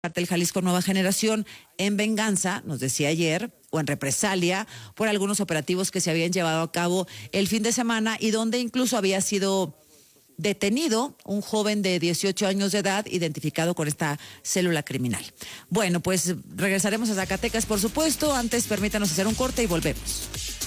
Cártel Jalisco Nueva Generación en venganza, nos decía ayer, o en represalia por algunos operativos que se habían llevado a cabo el fin de semana y donde incluso había sido detenido un joven de 18 años de edad identificado con esta célula criminal. Bueno, pues regresaremos a Zacatecas, por supuesto. Antes, permítanos hacer un corte y volvemos.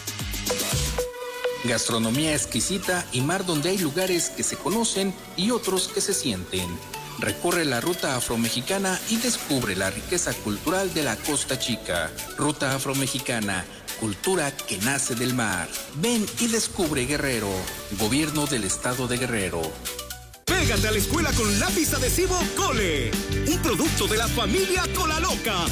Gastronomía exquisita y mar donde hay lugares que se conocen y otros que se sienten. Recorre la ruta afromexicana y descubre la riqueza cultural de la Costa Chica. Ruta afromexicana, cultura que nace del mar. Ven y descubre Guerrero. Gobierno del Estado de Guerrero. Pégate a la escuela con lápiz adhesivo Cole, un producto de la familia Colaloca.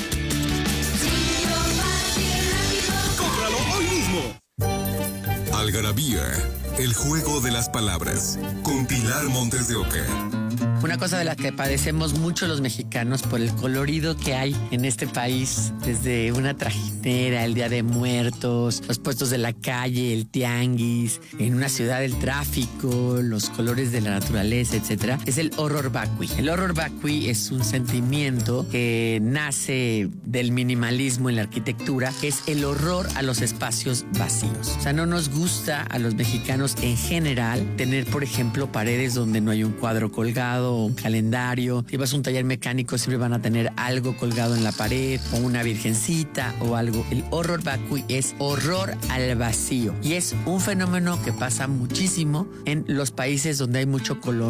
¡Cómpralo hoy mismo! Algarabía, el juego de las palabras, con Pilar Montes de Oca. Una cosa de la que padecemos mucho los mexicanos por el colorido que hay en este país, desde una trajinera, el Día de Muertos, los puestos de la calle, el tianguis, en una ciudad el tráfico, los colores de la naturaleza, etcétera, es el horror vacui. El horror vacui es un sentimiento que nace del minimalismo en la arquitectura, que es el horror a los espacios vacíos. O sea, no nos gusta a los mexicanos en general tener, por ejemplo, paredes donde no hay un cuadro colgado, un calendario. Si vas a un taller mecánico siempre van a tener algo colgado en la pared o una virgencita o algo. El horror vacui es horror al vacío y es un fenómeno que pasa muchísimo en los países donde hay mucho color.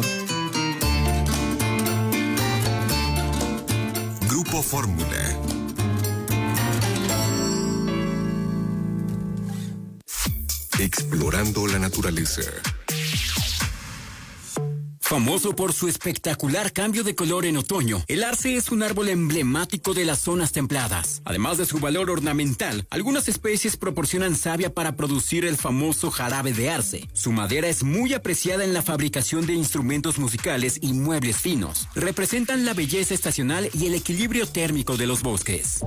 Grupo Fórmula. Explorando la naturaleza. Famoso por su espectacular cambio de color en otoño, el arce es un árbol emblemático de las zonas templadas. Además de su valor ornamental, algunas especies proporcionan savia para producir el famoso jarabe de arce. Su madera es muy apreciada en la fabricación de instrumentos musicales y muebles finos. Representan la belleza estacional y el equilibrio térmico de los bosques.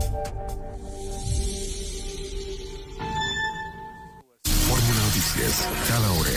Fórmula Noticias, cada hora.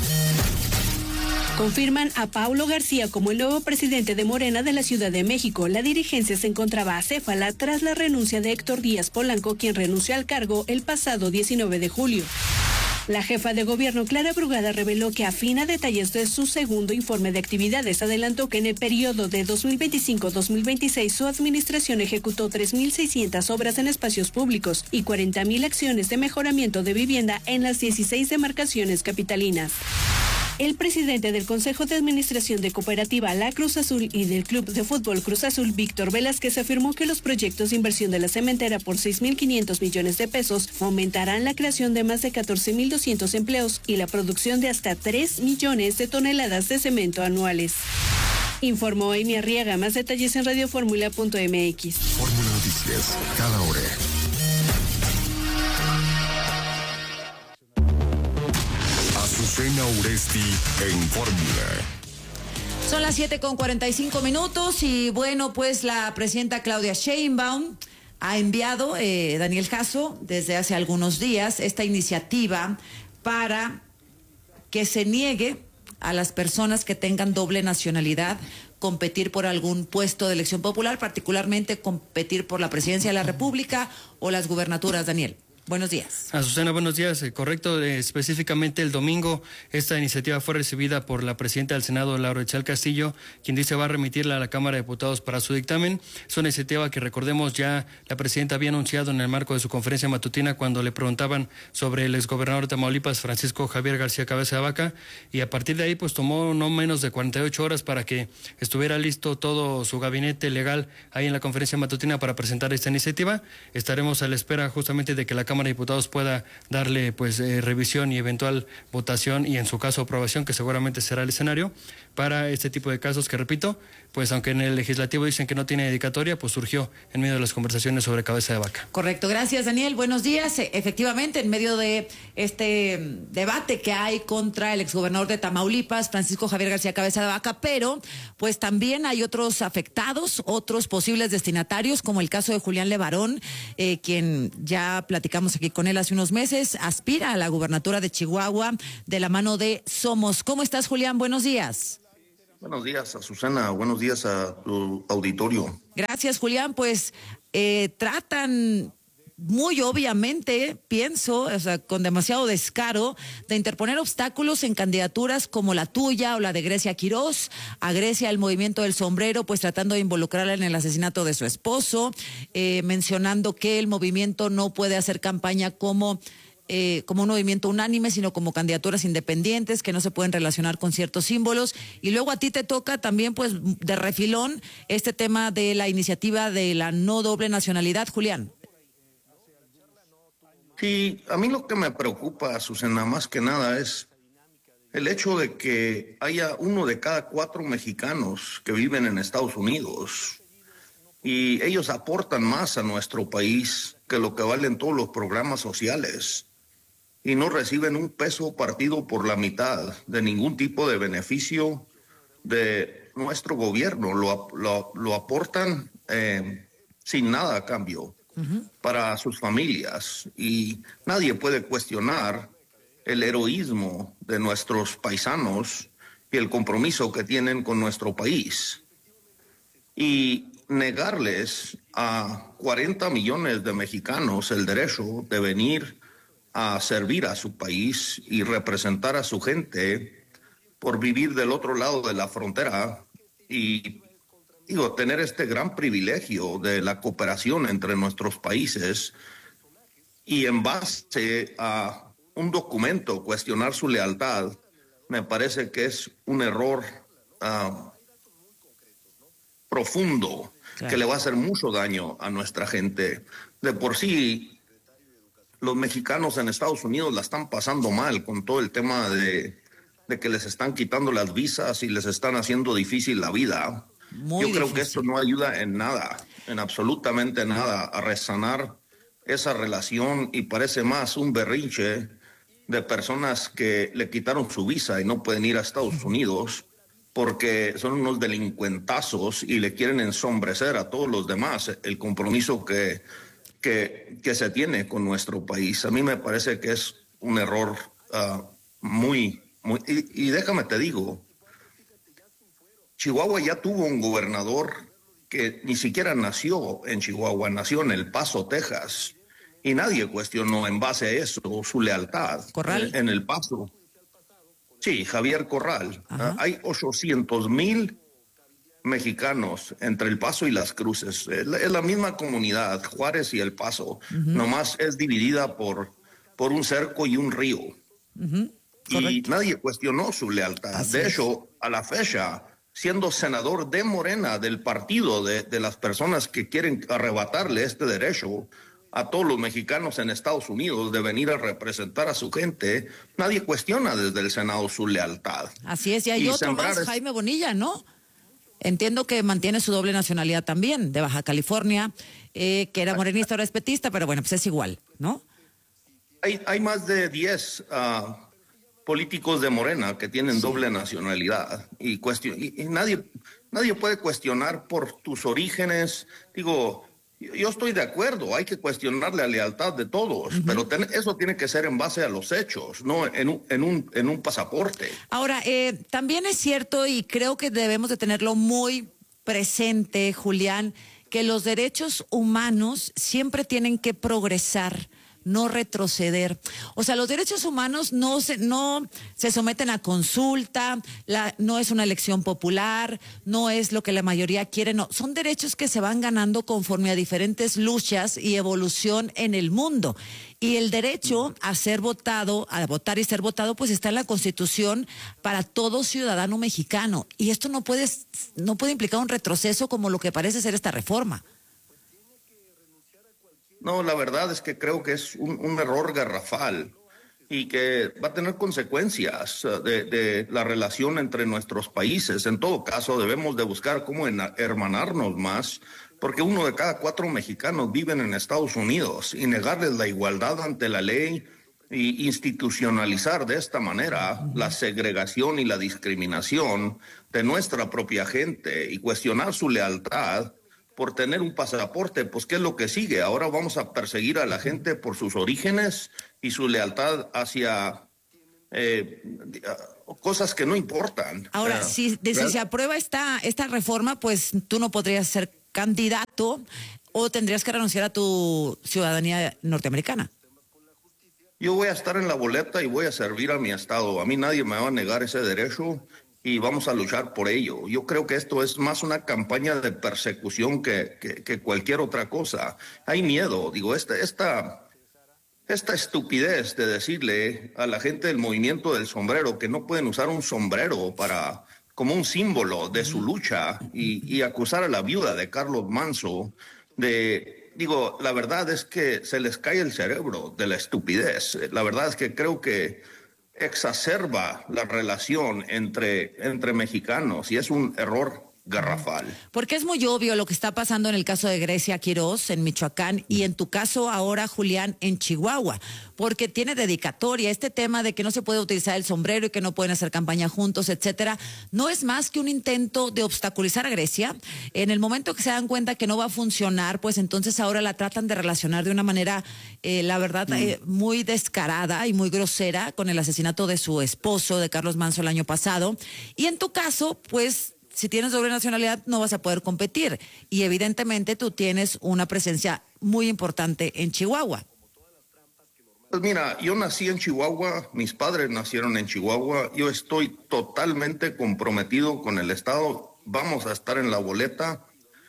Confirman a Paulo García como el nuevo presidente de Morena de la Ciudad de México. La dirigencia se encontraba acéfala tras la renuncia de Héctor Díaz Polanco, quien renunció al cargo el pasado 19 de julio. La jefa de gobierno, Clara Brugada, reveló que afina detalles de su segundo informe de actividades. Adelantó que en el periodo de 2025-2026 su administración ejecutó 3.600 obras en espacios públicos y 40.000 acciones de mejoramiento de vivienda en las 16 demarcaciones capitalinas. El presidente del Consejo de Administración de Cooperativa La Cruz Azul y del Club de Fútbol Cruz Azul, Víctor Velázquez, afirmó que los proyectos de inversión de la cementera por 6.500 millones de pesos fomentarán la creación de más de 14.200 empleos y la producción de hasta 3 millones de toneladas de cemento anuales. Informó Amy Arriaga. Más detalles en radioformula.mx. Fórmula Noticias, cada hora. Azucena Uresti en Fórmula. Son las 7:45 y bueno, pues la presidenta Claudia Sheinbaum ha enviado, Daniel Jasso, desde hace algunos días, esta iniciativa para que se niegue a las personas que tengan doble nacionalidad competir por algún puesto de elección popular, particularmente competir por la presidencia de la República o las gubernaturas. Daniel. Buenos días. Azucena, buenos días. Correcto, específicamente el domingo esta iniciativa fue recibida por la presidenta del Senado, Laura Echal Castillo, quien dice va a remitirla a la Cámara de Diputados para su dictamen. Es una iniciativa que, recordemos, ya la presidenta había anunciado en el marco de su conferencia matutina cuando le preguntaban sobre el exgobernador de Tamaulipas, Francisco Javier García Cabeza de Vaca, y a partir de ahí pues tomó no menos de 48 horas para que estuviera listo todo su gabinete legal ahí en la conferencia matutina para presentar esta iniciativa. Estaremos a la espera justamente de que la Cámara de Diputados pueda darle revisión y eventual votación y en su caso aprobación, que seguramente será el escenario para este tipo de casos que, repito, pues aunque en el legislativo dicen que no tiene dedicatoria, pues surgió en medio de las conversaciones sobre Cabeza de Vaca. Correcto, gracias Daniel, buenos días. Efectivamente, en medio de este debate que hay contra el exgobernador de Tamaulipas, Francisco Javier García Cabeza de Vaca, pero pues también hay otros afectados, otros posibles destinatarios, como el caso de Julián Levarón, quien ya platicamos aquí con él hace unos meses, aspira a la gubernatura de Chihuahua de la mano de Somos. ¿Cómo estás, Julián? Buenos días. Buenos días, Azucena. Buenos días a tu auditorio. Gracias, Julián. Pues tratan muy obviamente, pienso, o sea, con demasiado descaro, de interponer obstáculos en candidaturas como la tuya o la de Grecia Quirós. A Grecia, el movimiento del sombrero, pues tratando de involucrarla en el asesinato de su esposo, mencionando que el movimiento no puede hacer campaña como un movimiento unánime, sino como candidaturas independientes que no se pueden relacionar con ciertos símbolos. Y luego a ti te toca también, pues, de refilón, este tema de la iniciativa de la no doble nacionalidad, Julián. Sí, a mí lo que me preocupa, Azucena, más que nada es el hecho de que haya 1 de cada 4 mexicanos que viven en Estados Unidos y ellos aportan más a nuestro país que lo que valen todos los programas sociales y no reciben un peso partido por la mitad de ningún tipo de beneficio de nuestro gobierno. Lo aportan sin nada a cambio para sus familias, y nadie puede cuestionar el heroísmo de nuestros paisanos y el compromiso que tienen con nuestro país. Y negarles a 40 millones de mexicanos el derecho de venir a servir a su país y representar a su gente por vivir del otro lado de la frontera y tener este gran privilegio de la cooperación entre nuestros países, y en base a un documento cuestionar su lealtad, me parece que es un error profundo, claro, que le va a hacer mucho daño a nuestra gente. De por sí, los mexicanos en Estados Unidos la están pasando mal con todo el tema de que les están quitando las visas y les están haciendo difícil la vida. Yo creo que esto no ayuda en nada, en absolutamente nada, a resanar esa relación, y parece más un berrinche de personas que le quitaron su visa y no pueden ir a Estados Unidos porque son unos delincuentazos y le quieren ensombrecer a todos los demás el compromiso que se tiene con nuestro país. A mí me parece que es un error muy... Y déjame te digo, Chihuahua ya tuvo un gobernador que ni siquiera nació en Chihuahua, nació en El Paso, Texas, y nadie cuestionó en base a eso su lealtad. ¿Corral? En El Paso. Sí, Javier Corral. Hay 800,000 mexicanos entre El Paso y Las Cruces. Es la misma comunidad, Juárez y El Paso. Nomás es dividida por un cerco y un río. Y nadie cuestionó su lealtad. De hecho, a la fecha, siendo senador de Morena, del partido de las personas que quieren arrebatarle este derecho a todos los mexicanos en Estados Unidos de venir a representar a su gente, nadie cuestiona desde el Senado su lealtad. Así es, y hay otro más, Jaime Bonilla, ¿no? Entiendo que mantiene su doble nacionalidad también, de Baja California, que era morenista, ahora es petista, pero bueno, pues es igual, ¿no? Hay más de 10 políticos de Morena que tienen doble nacionalidad, y nadie puede cuestionar por tus orígenes. Digo, yo estoy de acuerdo, hay que cuestionar la lealtad de todos, pero eso tiene que ser en base a los hechos, no en un pasaporte. Ahora, también es cierto, y creo que debemos de tenerlo muy presente, Julián, que los derechos humanos siempre tienen que progresar, no retroceder. O sea, los derechos humanos no se someten a consulta, no es una elección popular, no es lo que la mayoría quiere, no. Son derechos que se van ganando conforme a diferentes luchas y evolución en el mundo. Y el derecho a votar y ser votado, pues está en la Constitución para todo ciudadano mexicano. Y esto no puede implicar un retroceso como lo que parece ser esta reforma. No, la verdad es que creo que es un error garrafal y que va a tener consecuencias de la relación entre nuestros países. En todo caso, debemos de buscar cómo hermanarnos más, porque 1 de cada 4 mexicanos viven en Estados Unidos, y negarles la igualdad ante la ley y institucionalizar de esta manera la segregación y la discriminación de nuestra propia gente y cuestionar su lealtad por tener un pasaporte, pues ¿qué es lo que sigue? Ahora vamos a perseguir a la gente por sus orígenes y su lealtad hacia cosas que no importan. Ahora, si se aprueba esta reforma, pues tú no podrías ser candidato o tendrías que renunciar a tu ciudadanía norteamericana. Yo voy a estar en la boleta y voy a servir a mi estado. A mí nadie me va a negar ese derecho y vamos a luchar por ello. Yo creo que esto es más una campaña de persecución que cualquier otra cosa. Hay miedo, digo, esta estupidez de decirle a la gente del movimiento del sombrero que no pueden usar un sombrero como un símbolo de su lucha y acusar a la viuda de Carlos Manzo Digo, la verdad es que se les cae el cerebro de la estupidez. La verdad es que creo que exacerba la relación entre mexicanos y es un error garrafal. Porque es muy obvio lo que está pasando en el caso de Grecia Quiroz en Michoacán y en tu caso ahora, Julián, en Chihuahua, porque tiene dedicatoria. Este tema de que no se puede utilizar el sombrero y que no pueden hacer campaña juntos, etcétera, no es más que un intento de obstaculizar a Grecia. En el momento que se dan cuenta que no va a funcionar, pues entonces ahora la tratan de relacionar de una manera, la verdad, muy descarada y muy grosera con el asesinato de su esposo, de Carlos Manzo, el año pasado. Y en tu caso, pues, si tienes doble nacionalidad no vas a poder competir y evidentemente tú tienes una presencia muy importante en Chihuahua. Pues mira, yo nací en Chihuahua, mis padres nacieron en Chihuahua, yo estoy totalmente comprometido con el estado, vamos a estar en la boleta.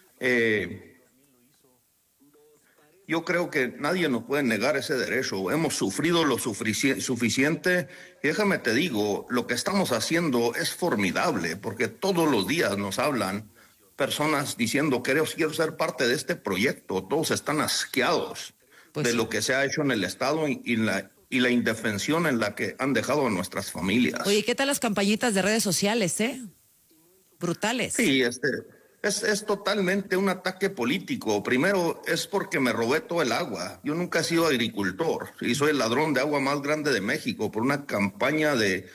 Yo creo que nadie nos puede negar ese derecho. Hemos sufrido lo suficiente. Y déjame te digo, lo que estamos haciendo es formidable, porque todos los días nos hablan personas diciendo, quiero ser parte de este proyecto. Todos están asqueados de lo que se ha hecho en el Estado y la indefensión en la que han dejado a nuestras familias. Oye, ¿qué tal las campañitas de redes sociales, brutales? Sí, Es totalmente un ataque político. Primero, es porque me robé todo el agua. Yo nunca he sido agricultor y soy el ladrón de agua más grande de México por una campaña de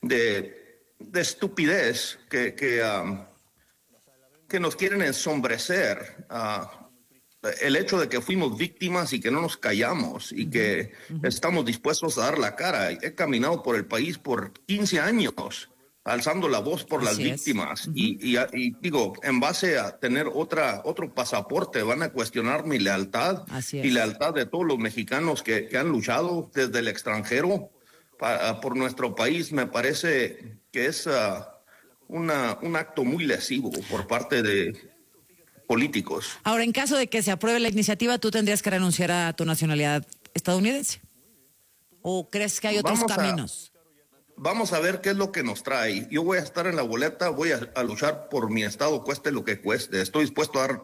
estupidez que nos quieren ensombrecer. El hecho de que fuimos víctimas y que no nos callamos y que estamos dispuestos a dar la cara. He caminado por el país por 15 años. Alzando la voz por las víctimas y digo, en base a tener otro pasaporte van a cuestionar mi lealtad y lealtad de todos los mexicanos que han luchado desde el extranjero por nuestro país. Me parece que es un acto muy lesivo por parte de políticos. Ahora, en caso de que se apruebe la iniciativa, ¿tú tendrías que renunciar a tu nacionalidad estadounidense? ¿O crees que hay otros caminos? Vamos a ver qué es lo que nos trae. Yo voy a estar en la boleta, voy a luchar por mi estado, cueste lo que cueste. Estoy dispuesto van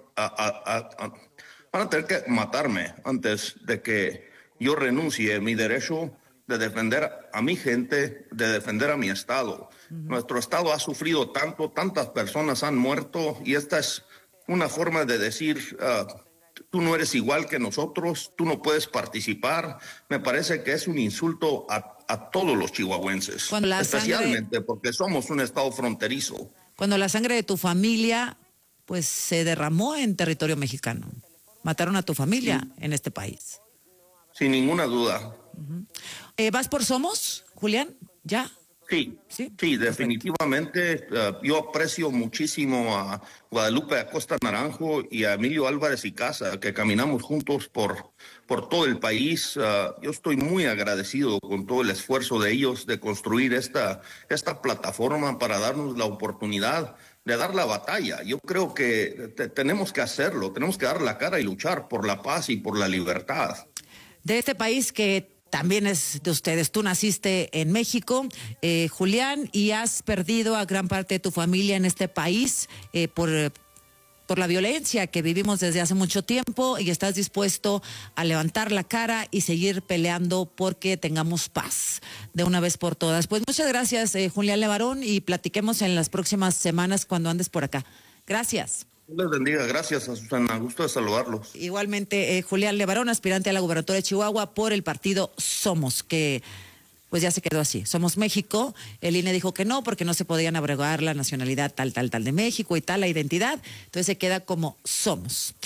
a tener que matarme antes de que yo renuncie mi derecho de defender a mi gente, de defender a mi estado. Nuestro estado ha sufrido tantas personas han muerto y esta es una forma de decir... tú no eres igual que nosotros, tú no puedes participar. Me parece que es un insulto a todos los chihuahuenses, especialmente porque somos un estado fronterizo. Cuando la sangre de tu familia pues se derramó en territorio mexicano, mataron a tu familia en este país. Sin ninguna duda. ¿Vas por Somos, Julián? ¿Ya? Sí, definitivamente. Yo aprecio muchísimo a Guadalupe Acosta Naranjo y a Emilio Álvarez y Casa, que caminamos juntos por todo el país. Yo estoy muy agradecido con todo el esfuerzo de ellos de construir esta plataforma para darnos la oportunidad de dar la batalla. Yo creo que tenemos que hacerlo, tenemos que dar la cara y luchar por la paz y por la libertad. De este país que también es de ustedes. Tú naciste en México, Julián, y has perdido a gran parte de tu familia en este país por la violencia que vivimos desde hace mucho tiempo y estás dispuesto a levantar la cara y seguir peleando porque tengamos paz de una vez por todas. Pues muchas gracias, Julián Levarón, y platiquemos en las próximas semanas cuando andes por acá. Gracias. Les bendiga, gracias a Susana, gusto de saludarlos. Igualmente, Julián Levarón, aspirante a la gubernatura de Chihuahua por el partido Somos, que pues ya se quedó así. Somos México, el INE dijo que no, porque no se podían abrogar la nacionalidad tal de México y tal, la identidad, entonces se queda como Somos.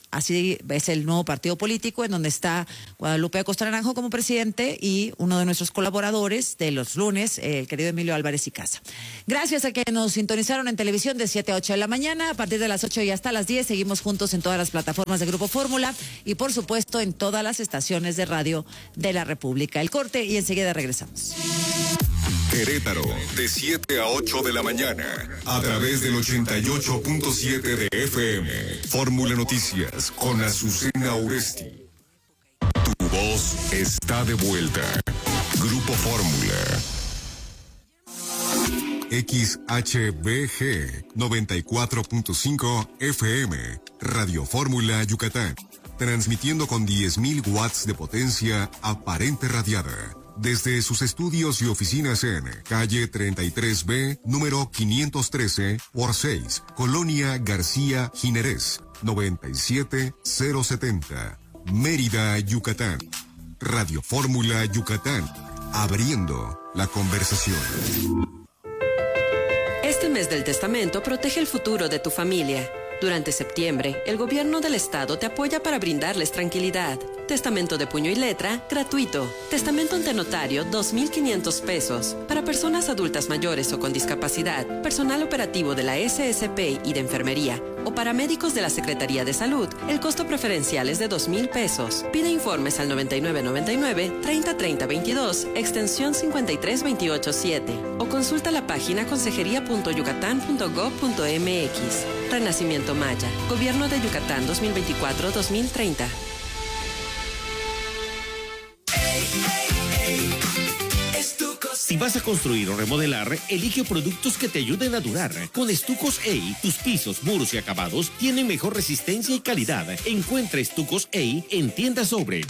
Así es el nuevo partido político en donde está Guadalupe Acosta Naranjo como presidente y uno de nuestros colaboradores de los lunes, el querido Emilio Álvarez y Casa. Gracias a que nos sintonizaron en televisión de 7 a 8 de la mañana. A partir de las 8 y hasta las 10 seguimos juntos en todas las plataformas de Grupo Fórmula y por supuesto en todas las estaciones de radio de la República. El corte y enseguida regresamos. Querétaro, de 7 a 8 de la mañana, a través del 88.7 de FM. Fórmula Noticias con Azucena Uresti. Tu voz está de vuelta. Grupo Fórmula. XHBG 94.5 FM. Radio Fórmula Yucatán. Transmitiendo con 10.000 watts de potencia aparente radiada. Desde sus estudios y oficinas en calle 33B, número 513 por 6, Colonia García Jiménez, 97070, Mérida, Yucatán. Radio Fórmula Yucatán, abriendo la conversación. Este mes del testamento protege el futuro de tu familia. Durante septiembre, el gobierno del estado te apoya para brindarles tranquilidad. Testamento de puño y letra, gratuito. Testamento ante notario, 2,500 pesos. Para personas adultas mayores o con discapacidad, personal operativo de la SSP y de enfermería, o paramédicos de la Secretaría de Salud, el costo preferencial es de 2,000 pesos. Pide informes al 9999-303022, extensión 53287, o consulta la página consejería.yucatán.gov.mx. Renacimiento Maya, Gobierno de Yucatán 2024-2030. Si vas a construir o remodelar, elige productos que te ayuden a durar. Con Estucos EI, tus pisos, muros y acabados tienen mejor resistencia y calidad. Encuentra Estucos EI en tiendas Sobre.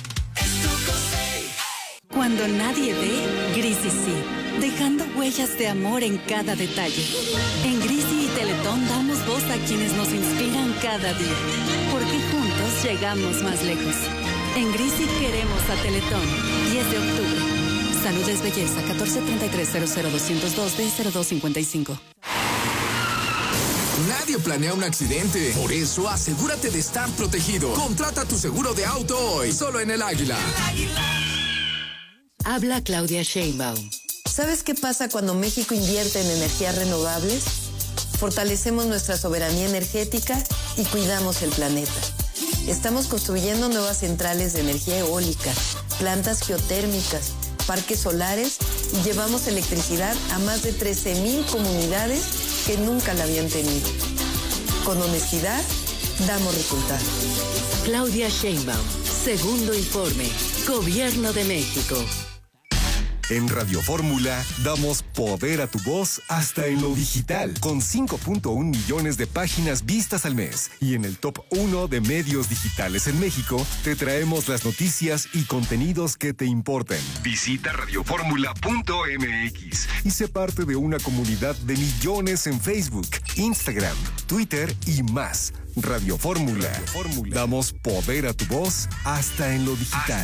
Cuando nadie ve, Grisi sí, dejando huellas de amor en cada detalle. En Grisi y Teletón damos voz a quienes nos inspiran cada día, porque juntos llegamos más lejos. En Grisi queremos a Teletón. 10 de octubre. Salud es belleza. 1433-00202-B0255. Nadie planea un accidente. Por eso, asegúrate de estar protegido. Contrata tu seguro de auto hoy, solo en El Águila. Habla Claudia Sheinbaum. ¿Sabes qué pasa cuando México invierte en energías renovables? Fortalecemos nuestra soberanía energética y cuidamos el planeta. Estamos construyendo nuevas centrales de energía eólica, plantas geotérmicas, parques solares y llevamos electricidad a más de 13,000 comunidades que nunca la habían tenido. Con honestidad, damos resultados. Claudia Sheinbaum, segundo informe, Gobierno de México. En Radio Fórmula damos poder a tu voz hasta en lo digital, con 5.1 millones de páginas vistas al mes. Y en el top 1 de medios digitales en México, te traemos las noticias y contenidos que te importan. Visita radioformula.mx y sé parte de una comunidad de millones en Facebook, Instagram, Twitter y más. Radio Fórmula. Damos poder a tu voz hasta en lo digital.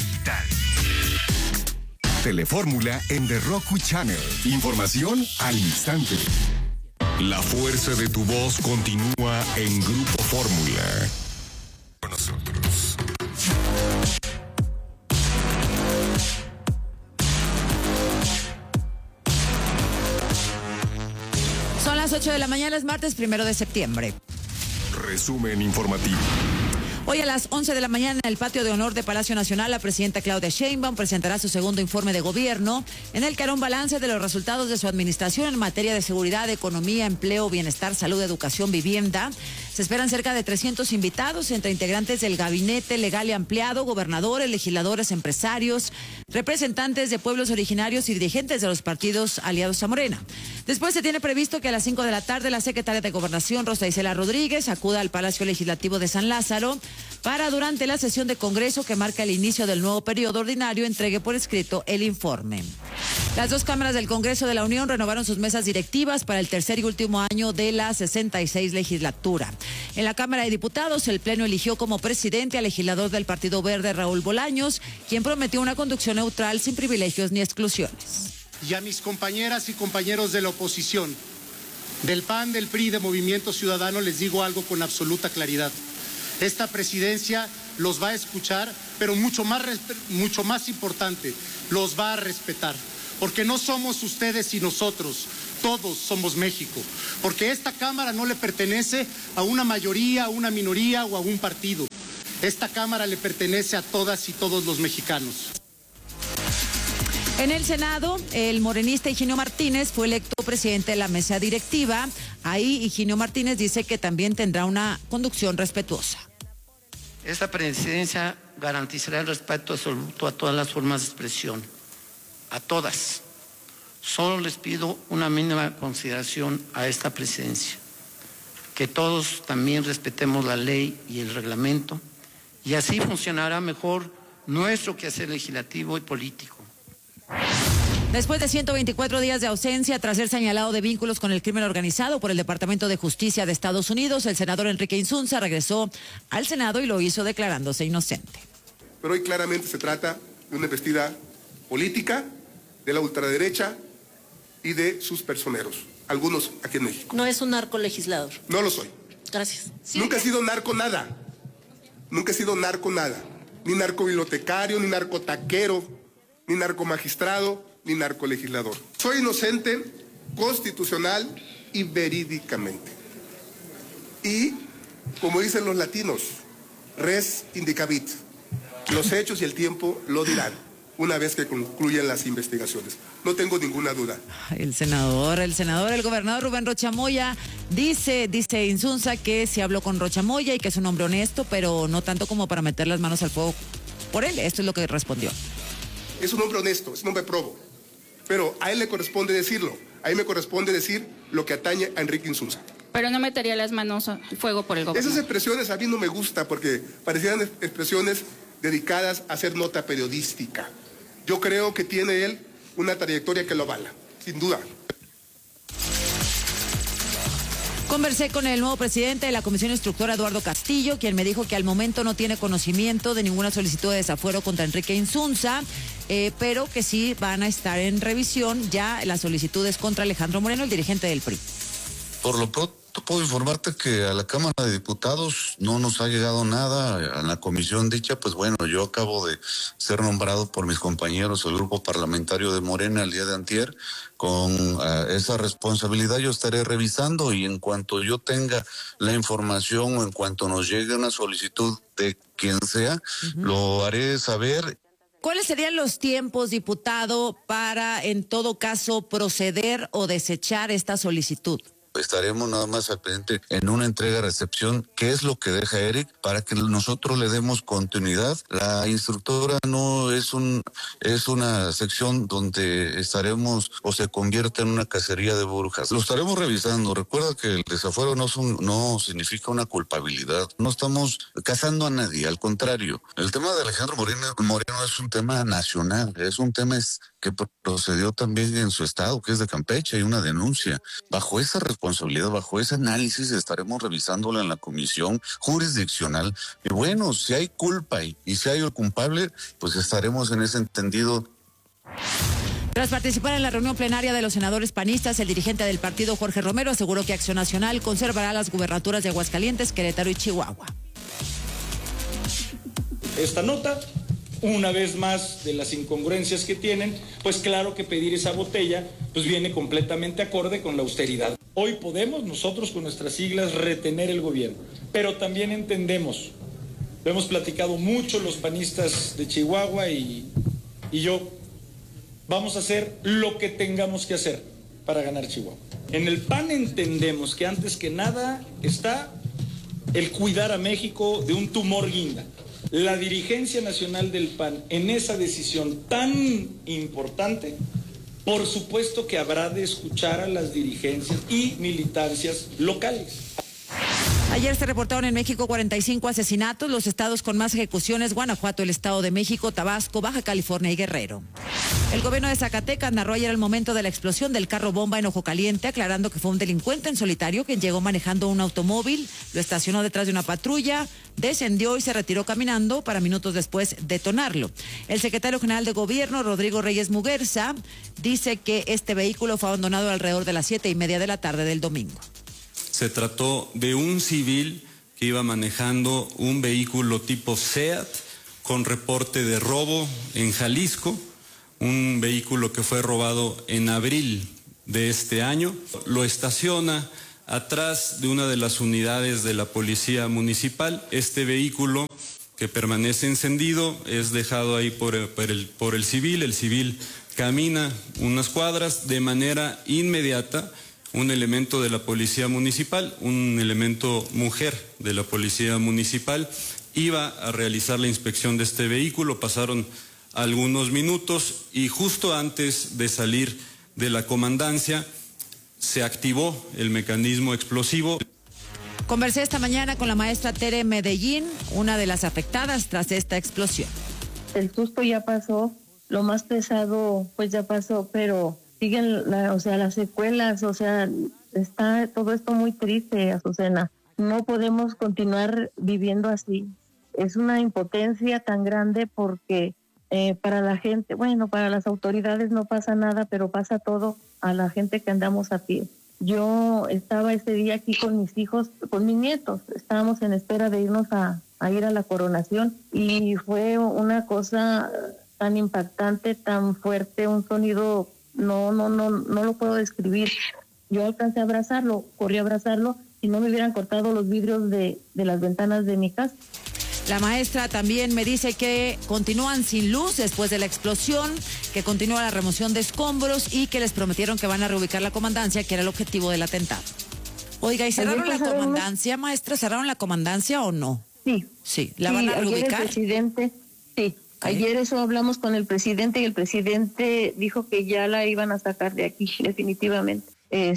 Telefórmula en The Roku Channel. Información al instante. La fuerza de tu voz continúa en Grupo Fórmula. Con nosotros. Son las 8 de la mañana, es martes 1 de septiembre. Resumen informativo. Hoy a las 11 de la mañana en el patio de honor de Palacio Nacional, la presidenta Claudia Sheinbaum presentará su segundo informe de gobierno, en el que hará un balance de los resultados de su administración en materia de seguridad, economía, empleo, bienestar, salud, educación, vivienda. Se esperan cerca de 300 invitados, entre integrantes del gabinete legal y ampliado, gobernadores, legisladores, empresarios, representantes de pueblos originarios y dirigentes de los partidos aliados a Morena. Después se tiene previsto que a las 5 de la tarde la secretaria de Gobernación, Rosa Isela Rodríguez, acuda al Palacio Legislativo de San Lázaro para, durante la sesión de Congreso que marca el inicio del nuevo periodo ordinario, entregue por escrito el informe. Las dos cámaras del Congreso de la Unión renovaron sus mesas directivas para el tercer y último año de la 66 legislatura. En la Cámara de Diputados, el Pleno eligió como presidente al legislador del Partido Verde, Raúl Bolaños, quien prometió una conducción neutral sin privilegios ni exclusiones. Y a mis compañeras y compañeros de la oposición, del PAN, del PRI, de Movimiento Ciudadano, les digo algo con absoluta claridad. Esta presidencia los va a escuchar, pero mucho más importante, los va a respetar. Porque no somos ustedes y nosotros, todos somos México. Porque esta Cámara no le pertenece a una mayoría, a una minoría o a un partido. Esta Cámara le pertenece a todas y todos los mexicanos. En el Senado, el morenista Higinio Martínez fue electo presidente de la mesa directiva. Ahí Higinio Martínez dice que también tendrá una conducción respetuosa. Esta presidencia garantizará el respeto absoluto a todas las formas de expresión, a todas. Solo les pido una mínima consideración a esta presidencia, que todos también respetemos la ley y el reglamento, y así funcionará mejor nuestro quehacer legislativo y político. Después de 124 días de ausencia, tras ser señalado de vínculos con el crimen organizado por el Departamento de Justicia de Estados Unidos, el senador Enrique Insunza regresó al Senado y lo hizo declarándose inocente. Pero hoy claramente se trata de una embestida política de la ultraderecha y de sus personeros, algunos aquí en México. No es un narcolegislador. No lo soy. Gracias. Sí. Nunca he sido narco nada. Nunca he sido narco nada. Ni narcobibliotecario, ni narcotaquero, ni narcomagistrado, ni narcolegislador. Soy inocente constitucional y verídicamente. Y, como dicen los latinos, res indicabit. Los hechos y el tiempo lo dirán una vez que concluyan las investigaciones. No tengo ninguna duda. El gobernador Rubén Rocha Moya dice Insunza que se habló con Rocha Moya y que es un hombre honesto, pero no tanto como para meter las manos al fuego por él. Esto es lo que respondió. Es un hombre honesto, es un hombre probo, pero a él le corresponde decirlo. A mí me corresponde decir lo que atañe a Enrique Insunza. Pero no metería las manos al fuego por el gobierno. Esas expresiones a mí no me gustan porque parecieran expresiones dedicadas a hacer nota periodística. Yo creo que tiene él una trayectoria que lo avala, sin duda. Conversé con el nuevo presidente de la Comisión Instructora, Eduardo Castillo, quien me dijo que al momento no tiene conocimiento de ninguna solicitud de desafuero contra Enrique Insunza, pero que sí van a estar en revisión ya las solicitudes contra Alejandro Moreno, el dirigente del PRI. Por lo pronto puedo informarte que a la Cámara de Diputados no nos ha llegado nada. A la comisión dicha, pues bueno, yo acabo de ser nombrado por mis compañeros del grupo parlamentario de Morena el día de antier. Con esa responsabilidad yo estaré revisando y en cuanto yo tenga la información o en cuanto nos llegue una solicitud de quien sea, lo haré saber. ¿Cuáles serían los tiempos, diputado, para en todo caso proceder o desechar esta solicitud? Estaremos nada más al pendiente en una entrega-recepción, que es lo que deja Eric, para que nosotros le demos continuidad. La instructora no es una sección donde estaremos o se convierte en una cacería de brujas. Lo estaremos revisando. Recuerda que el desafuero no significa una culpabilidad. No estamos cazando a nadie, al contrario. El tema de Alejandro Moreno es un tema nacional, es un tema que procedió también en su estado, que es de Campeche, hay una denuncia. Bajo esa responsabilidad, bajo ese análisis, estaremos revisándola en la comisión jurisdiccional. Y bueno, si hay culpa y si hay el culpable, pues estaremos en ese entendido. Tras participar en la reunión plenaria de los senadores panistas, el dirigente del partido, Jorge Romero, aseguró que Acción Nacional conservará las gubernaturas de Aguascalientes, Querétaro y Chihuahua. Esta nota, una vez más, de las incongruencias que tienen, pues claro que pedir esa botella pues viene completamente acorde con la austeridad. Hoy podemos nosotros con nuestras siglas retener el gobierno, pero también entendemos, lo hemos platicado mucho los panistas de Chihuahua y yo, vamos a hacer lo que tengamos que hacer para ganar Chihuahua. En el PAN entendemos que antes que nada está el cuidar a México de un tumor guinda. La dirigencia nacional del PAN en esa decisión tan importante, por supuesto que habrá de escuchar a las dirigencias y militancias locales. Ayer se reportaron en México 45 asesinatos, los estados con más ejecuciones: Guanajuato, el Estado de México, Tabasco, Baja California y Guerrero. El gobierno de Zacatecas narró ayer el momento de la explosión del carro bomba en Ojo Caliente, aclarando que fue un delincuente en solitario quien llegó manejando un automóvil, lo estacionó detrás de una patrulla, descendió y se retiró caminando para minutos después detonarlo. El secretario general de Gobierno, Rodrigo Reyes Muguerza, dice que este vehículo fue abandonado alrededor de las 7:30 de la tarde del domingo. Se trató de un civil que iba manejando un vehículo tipo SEAT con reporte de robo en Jalisco, un vehículo que fue robado en abril de este año. Lo estaciona atrás de una de las unidades de la Policía Municipal. Este vehículo, que permanece encendido, es dejado ahí por el civil. El civil camina unas cuadras. De manera inmediata, un elemento de la Policía Municipal, un elemento mujer de la Policía Municipal, iba a realizar la inspección de este vehículo. Pasaron algunos minutos y justo antes de salir de la comandancia se activó el mecanismo explosivo. Conversé esta mañana con la maestra Tere Medellín, una de las afectadas tras esta explosión. El susto ya pasó, lo más pesado pues ya pasó, pero siguen las secuelas, está todo esto muy triste, Azucena. No podemos continuar viviendo así. Es una impotencia tan grande porque para la gente, para las autoridades no pasa nada, pero pasa todo a la gente que andamos a pie. Yo estaba ese día aquí con mis hijos, con mis nietos, estábamos en espera de irnos a ir a la coronación y fue una cosa tan impactante, tan fuerte, un sonido, no lo puedo describir. Yo alcancé a abrazarlo, corrí a abrazarlo y no me hubieran cortado los vidrios de las ventanas de mi casa. La maestra también me dice que continúan sin luz después de la explosión, que continúa la remoción de escombros y que les prometieron que van a reubicar la comandancia, que era el objetivo del atentado. Oiga, ¿y cerraron la comandancia, maestra? ¿Cerraron la comandancia o no? Sí. Sí, ¿la van a reubicar? El presidente, sí. Ayer eso hablamos con el presidente y el presidente dijo que ya la iban a sacar de aquí, definitivamente.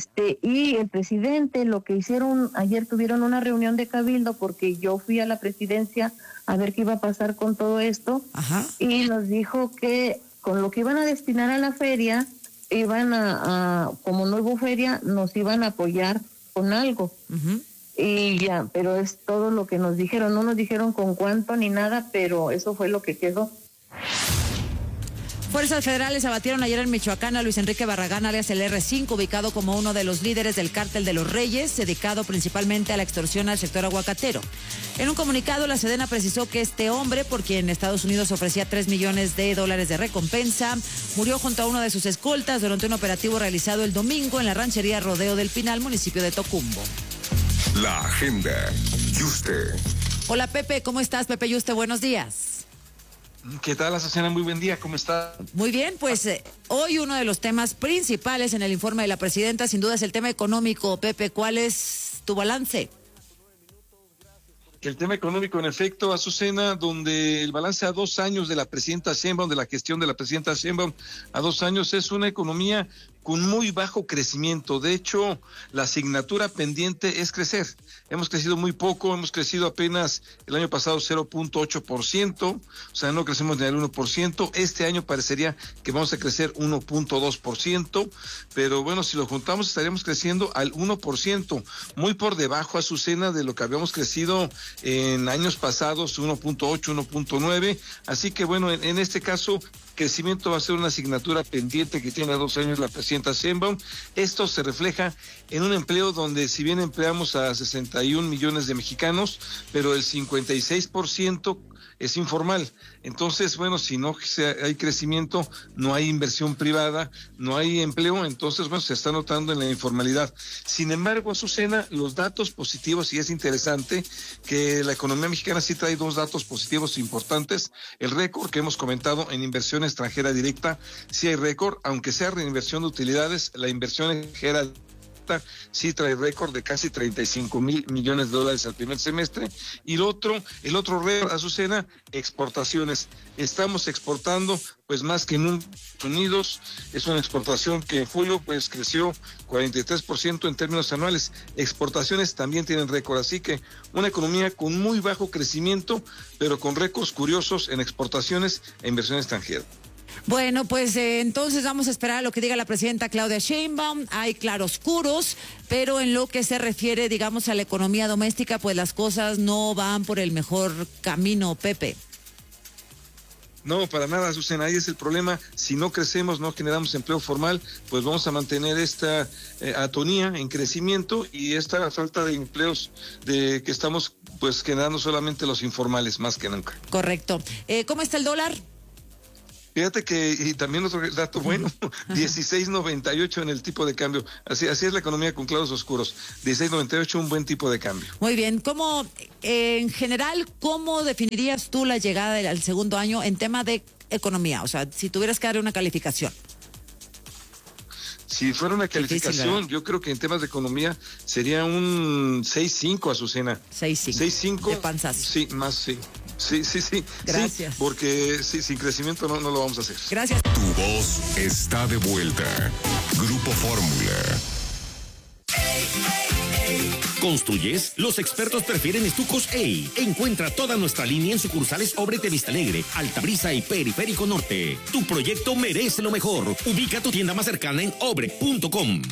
Y el presidente, lo que hicieron, ayer tuvieron una reunión de cabildo porque yo fui a la presidencia a ver qué iba a pasar con todo esto. Ajá. Y nos dijo que con lo que iban a destinar a la feria, iban como no hubo feria, nos iban a apoyar con algo. Uh-huh. Y ya, pero es todo lo que nos dijeron, no nos dijeron con cuánto ni nada, pero eso fue lo que quedó. Fuerzas federales abatieron ayer en Michoacán a Luis Enrique Barragán, alias el R5, ubicado como uno de los líderes del Cártel de los Reyes, dedicado principalmente a la extorsión al sector aguacatero. En un comunicado, la Sedena precisó que este hombre, por quien Estados Unidos ofrecía $3 millones de recompensa, murió junto a uno de sus escoltas durante un operativo realizado el domingo en la ranchería Rodeo del Pinal, municipio de Tocumbo. La agenda. Yuste. Hola, Pepe, ¿cómo estás, Pepe Yuste? Buenos días. ¿Qué tal, Azucena? Muy buen día, ¿cómo está? Muy bien, pues hoy uno de los temas principales en el informe de la presidenta sin duda es el tema económico. Pepe, ¿cuál es tu balance? El tema económico, en efecto, Azucena, donde el balance a 2 años de la presidenta Sheinbaum, de la gestión de la presidenta Sheinbaum a 2 años, es una economía con muy bajo crecimiento. De hecho, la asignatura pendiente es crecer. Hemos crecido muy poco, hemos crecido apenas el año pasado 0.8%, o sea, no crecemos ni al 1%. Este año parecería que vamos a crecer 1.2%, pero bueno, si lo juntamos estaríamos creciendo al 1%, muy por debajo, Azucena, de lo que habíamos crecido en años pasados, 1.8, 1.9. Así que bueno, en este caso, crecimiento va a ser una asignatura pendiente que tiene a 2 años la presidenta Sheinbaum. Esto se refleja en un empleo donde, si bien empleamos a 61 millones de mexicanos, pero el 56% es informal. Entonces, bueno, si no hay crecimiento, no hay inversión privada, no hay empleo, entonces, bueno, se está notando en la informalidad. Sin embargo, Azucena, los datos positivos, y es interesante que la economía mexicana sí trae 2 datos positivos importantes. El récord que hemos comentado en inversión extranjera directa, sí hay récord, aunque sea reinversión de utilidades, la inversión extranjera sí trae récord de casi 35 mil millones de dólares al primer semestre. Y el otro récord, Azucena, exportaciones. Estamos exportando pues más que en Estados Unidos. Es una exportación que en julio pues creció 43% en términos anuales. Exportaciones también tienen récord, así que una economía con muy bajo crecimiento, pero con récords curiosos en exportaciones e inversión extranjera. Bueno, pues entonces vamos a esperar a lo que diga la presidenta Claudia Sheinbaum. Hay claroscuros, pero en lo que se refiere, digamos, a la economía doméstica, pues las cosas no van por el mejor camino, Pepe. No, para nada, Azucena, ahí es el problema. Si no crecemos, no generamos empleo formal, pues vamos a mantener esta atonía en crecimiento y esta falta de empleos que estamos pues generando solamente los informales más que nunca. Correcto. ¿Cómo está el dólar? Fíjate que, y también otro dato bueno, 16.98 en el tipo de cambio. Así es la economía con claros oscuros. 16.98, un buen tipo de cambio. Muy bien. ¿Cómo, en general, cómo definirías tú la llegada al segundo año en tema de economía? O sea, si tuvieras que darle una calificación. Si fuera una calificación, difícil, yo creo que en temas de economía sería un 6.5, Azucena. 6.5. De panzazo. Sí, más sí. Sí. Gracias. Sí, porque sin crecimiento no lo vamos a hacer. Gracias. Tu voz está de vuelta. Grupo Fórmula. ¿Construyes? Los expertos prefieren Estucos EI. Encuentra toda nuestra línea en sucursales Obrete Vista Alegre, Altabrisa y Periférico Norte. Tu proyecto merece lo mejor. Ubica tu tienda más cercana en obre.com.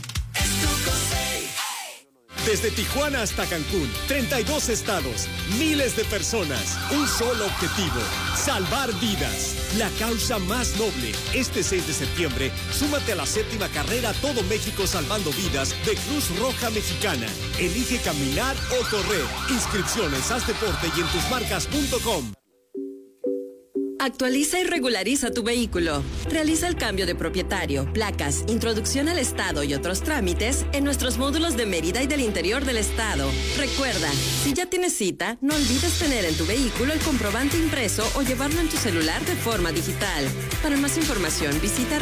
Desde Tijuana hasta Cancún, 32 estados, miles de personas, un solo objetivo, salvar vidas. La causa más noble. Este 6 de septiembre, súmate a la 7ª carrera Todo México Salvando Vidas de Cruz Roja Mexicana. Elige caminar o correr. Inscripciones, haz deporte y en tusmarcas.com. Actualiza y regulariza tu vehículo. Realiza el cambio de propietario, placas, introducción al estado y otros trámites en nuestros módulos de Mérida y del interior del estado. Recuerda, si ya tienes cita, no olvides tener en tu vehículo el comprobante impreso o llevarlo en tu celular de forma digital. Para más información, visita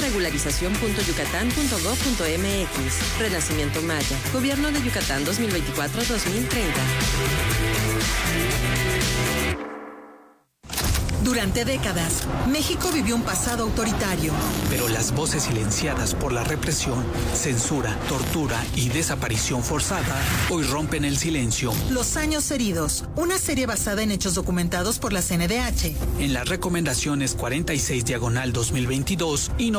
regularización.yucatán.gov.mx. Renacimiento Maya. Gobierno de Yucatán 2024-2030. Durante décadas, México vivió un pasado autoritario. Pero las voces silenciadas por la represión, censura, tortura y desaparición forzada hoy rompen el silencio. Los años heridos, una serie basada en hechos documentados por la CNDH. En las recomendaciones 46/2022 y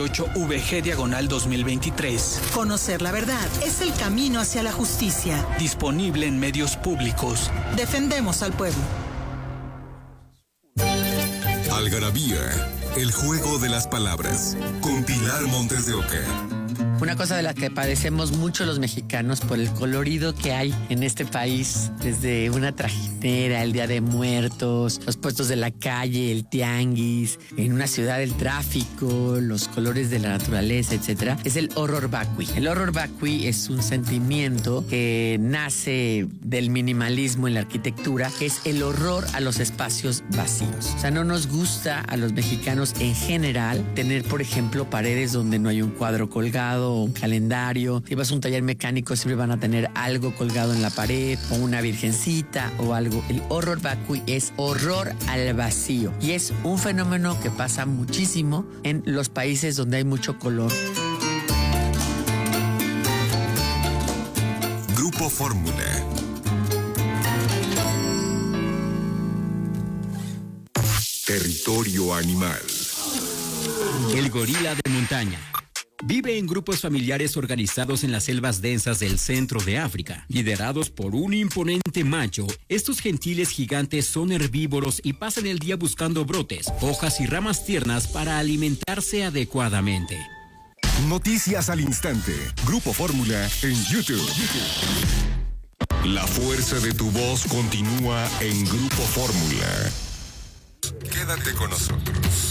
98/VG/2023. Conocer la verdad es el camino hacia la justicia. Disponible en medios públicos. Defendemos al pueblo. Algarabía, el juego de las palabras, con Pilar Montes de Oca. Una cosa de la que padecemos mucho los mexicanos por el colorido que hay en este país, desde una trajinera, el Día de Muertos, los puestos de la calle, el tianguis, en una ciudad el tráfico, los colores de la naturaleza, etcétera, es el horror vacui. El horror vacui es un sentimiento que nace del minimalismo en la arquitectura, que es el horror a los espacios vacíos. O sea, no nos gusta a los mexicanos en general tener, por ejemplo, paredes donde no hay un cuadro colgado, un calendario. Si vas a un taller mecánico siempre van a tener algo colgado en la pared o una virgencita o algo. El horror vacui es horror al vacío y es un fenómeno que pasa muchísimo en los países donde hay mucho color. Grupo Fórmula. Territorio animal. El gorila de montaña. Vive en grupos familiares organizados en las selvas densas del centro de África, liderados por un imponente macho. Estos gentiles gigantes son herbívoros y pasan el día buscando brotes, hojas y ramas tiernas para alimentarse adecuadamente. Noticias al instante. Grupo Fórmula en YouTube. La fuerza de tu voz continúa en Grupo Fórmula. Quédate con nosotros.